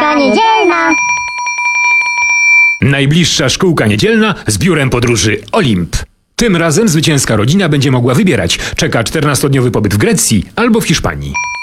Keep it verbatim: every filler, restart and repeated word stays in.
szkółka niedzielna. Najbliższa szkółka niedzielna z biurem podróży Olimp. Tym razem zwycięska rodzina będzie mogła wybierać. Czeka czternastodniowy pobyt w Grecji albo w Hiszpanii.